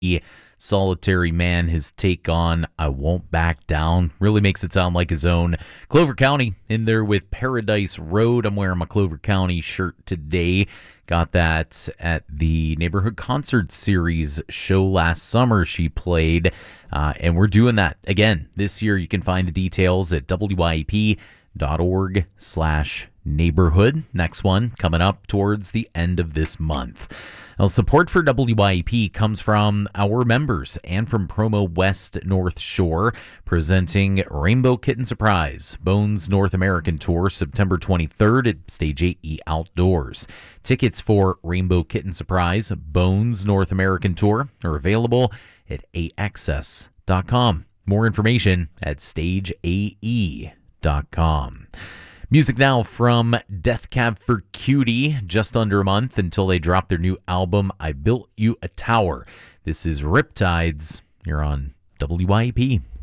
Solitary Man, his take on I Won't Back Down really makes it sound like his own. Clover County in there with Paradise Road. I'm wearing my Clover County shirt today. Got that at the Neighborhood Concert Series show last summer she played. And we're doing that again this year. You can find the details at wyep.org/neighborhood. Next one coming up towards the end of this month. Now, support for WYEP comes from our members and from Promo West North Shore, presenting Rainbow Kitten Surprise, Bones North American Tour, September 23rd at Stage 8E Outdoors. Tickets for Rainbow Kitten Surprise, Bones North American Tour are available at AXS.com. More information at StageAE.com. Music now from Death Cab for Cutie, just under a month until they drop their new album, I Built You a Tower. This is Riptides. You're on WYEP.